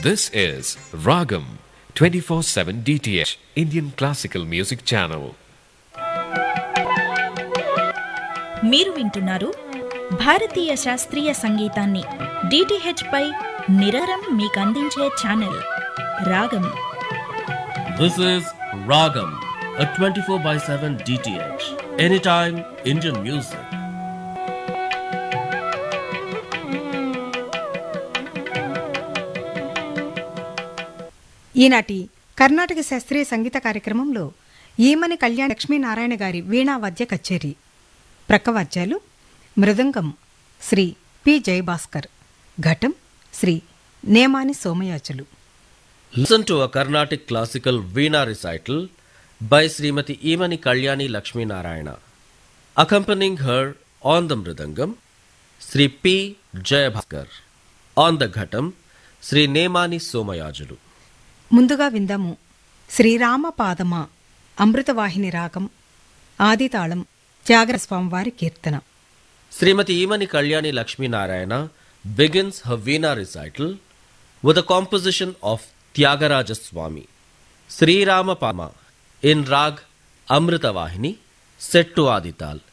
This is Ragam 24/7 DTH Indian Classical Music Channel. మీరు వింటున్నారు భారతీయ శాస్త్రీయ సంగీతాన్ని DTH పై నిరంతరం మీకు అందించే ఛానల్ రాగం. This is Ragam, a 24/7 DTH, anytime Indian music. ఈనాటి కర్ణాటక శాస్త్రీయ సంగీత కార్యక్రమంలో ఈమని కళ్యాణ్ లక్ష్మీనారాయణ గారి వీణావాద్య కచేరీ. ప్రక్కవాద్యాలు మృదంగం శ్రీ పి జయభాస్కర్, ఘటం Shri Nemani Somayajulu. Listen to a Carnatic classical Veena recital by Srimati Emani Kalyani Lakshmi Narayana. Accompanying her on the Mridangam, Sri P. Jayabhaskar. On the Ghatam, Sri Nemani Somayajulu. ముందుగా విందాము శ్రీరామపాదమ అమృతవాహిని రాగం, ఆదితాళం, త్యాగరాజస్వామివారి కీర్తన. Srimati Emani Kalyani Lakshmi Narayana begins her Veena recital with a composition of Tyagaraja Swami, Sri Ramapama, in Rag Amritavahini, set to Adital.